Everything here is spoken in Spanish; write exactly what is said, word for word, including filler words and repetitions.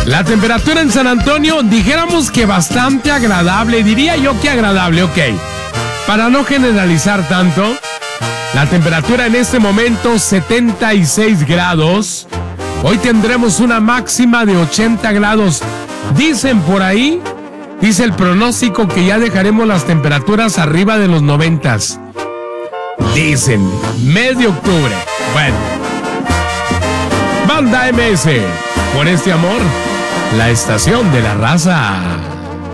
La temperatura en San Antonio, dijéramos que bastante agradable, diría yo que agradable, ok. Para no generalizar tanto, la temperatura en este momento setenta y seis grados. Hoy tendremos una máxima de ochenta grados. Dicen por ahí, dice el pronóstico que ya dejaremos las temperaturas arriba de los noventas. Dicen, mes de octubre. Bueno. Banda M S, por este amor, la estación de la raza.